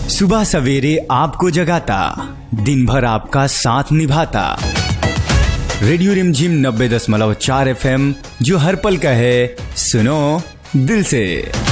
सुबह सवेरे आपको जगाता, दिन भर आपका साथ निभाता। रेडियो रिमझिम 90.4 FM, जो हर पल का है, सुनो दिल से।